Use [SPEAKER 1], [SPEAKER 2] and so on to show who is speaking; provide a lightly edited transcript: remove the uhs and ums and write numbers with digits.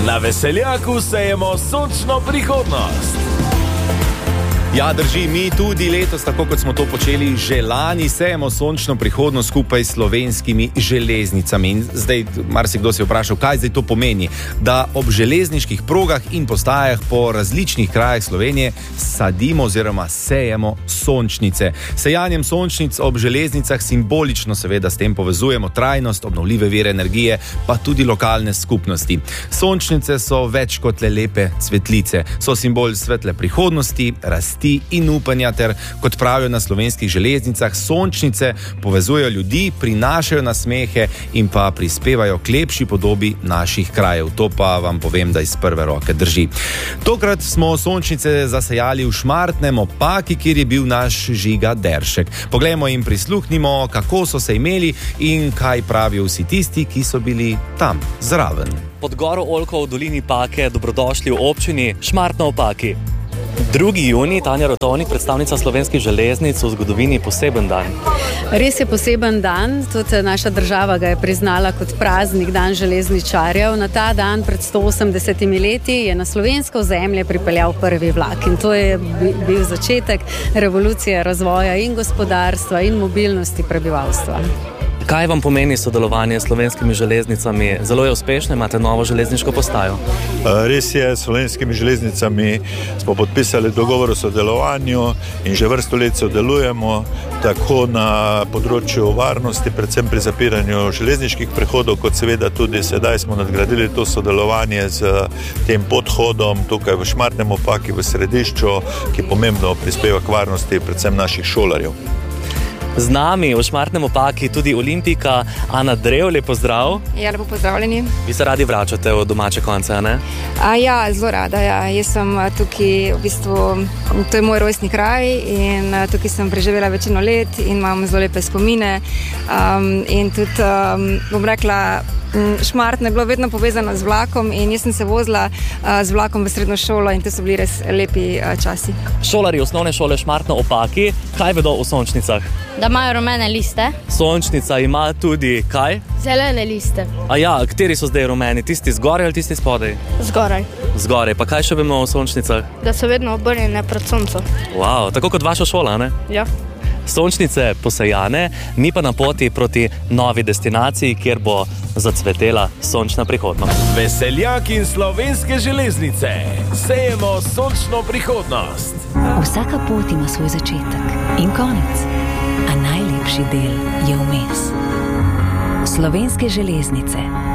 [SPEAKER 1] Na Veseljaku sejemo sončno prihodnost.
[SPEAKER 2] Ja, drži, mi tudi letos, tako kot smo to počeli že lani, sejemo sončno prihodnost skupaj s slovenskimi železnicami. In zdaj marsikdo se je vprašal, kaj zdaj to pomeni, da ob železniških progah in postajah po različnih krajih Slovenije sadimo oziroma sejemo sončnice. Sejanjem sončnic ob železnicah simbolično seveda s tem povezujemo trajnost, obnovljive vire energije, pa tudi lokalne skupnosti. Sončnice so več kot le lepe cvetlice, so simbol svetle prihodnosti, rasti in upanja ter, kot pravijo na slovenskih železnicah, sončnice povezujejo ljudi, prinašajo nasmehe in pa prispevajo k lepši podobi naših krajev. To pa vam povem, da iz prve roke drži. Tokrat smo sončnice zasejali v Šmartnem ob Paki, kjer je bil naš Žiga Deršek. Poglejmo in prisluhnimo, kako so se imeli in kaj pravijo vsi tisti, ki so bili tam zraven.
[SPEAKER 3] Pod goro Oljko v dolini Pake dobrodošli v občini Šmartno ob Paki. 2. junij, Tanja Rotovnik, predstavnica slovenskih železnic, v zgodovini poseben dan.
[SPEAKER 4] Res je poseben dan, tudi naša država ga je priznala kot praznik, dan železničarjev. Na ta dan pred 180 leti je na slovensko ozemlje pripeljal prvi vlak in to je bil začetek revolucije razvoja in gospodarstva in mobilnosti prebivalstva.
[SPEAKER 3] Kaj vam pomeni sodelovanje s slovenskimi železnicami? Zelo je uspešno, imate novo železniško postajo.
[SPEAKER 5] Res je, s slovenskimi železnicami smo podpisali dogovor o sodelovanju in že vrsto let sodelujemo tako na področju varnosti, predvsem pri zapiranju železniških prehodov, kot seveda tudi sedaj smo nadgradili to sodelovanje z tem podhodom tukaj v Šmartnem ob Paki v središču, ki pomembno prispeva k varnosti predvsem naših šolarjev.
[SPEAKER 3] Z nami v Šmartnem ob Paki tudi olimpijka Ana Drev, lep pozdrav.
[SPEAKER 6] Ja, lepo pozdravljeni.
[SPEAKER 3] Vi se radi vračate v domače konce, ne?
[SPEAKER 6] Ja, zelo rada, ja. Jaz sem tukaj, v bistvu, to je moj rojstni kraj in tukaj sem preživela večino let in imam zelo lepe spomine. In tudi, bom rekla, Šmartno je bilo vedno povezano z vlakom in jaz sem se vozila z vlakom v srednjo šolo in to so bili res lepi časi.
[SPEAKER 3] Šolari osnovne šole Šmartno ob Paki, kaj vedo o sončnicah?
[SPEAKER 7] Da imajo rumene liste.
[SPEAKER 3] Sončnica ima tudi kaj?
[SPEAKER 7] Zelene liste.
[SPEAKER 3] A ja, kateri so zdaj rumeni? Tisti zgoraj ali tisti spodaj?
[SPEAKER 7] Zgoraj.
[SPEAKER 3] Zgoraj, pa kaj še vemo o sončnicah?
[SPEAKER 7] Da so vedno obrnjene pred sonco.
[SPEAKER 3] Wow, tako kot vaša šola, ne?
[SPEAKER 7] Ja.
[SPEAKER 3] Sončnice posejane, mi pa na poti proti novi destinaciji, kjer bo zacvetela sončna prihodnost.
[SPEAKER 1] Veseljak in slovenske železnice. Sejemo sončno prihodnost.
[SPEAKER 8] Vsaka pot ima svoj začetek in konec, a najlepši del je vmes. Slovenske železnice.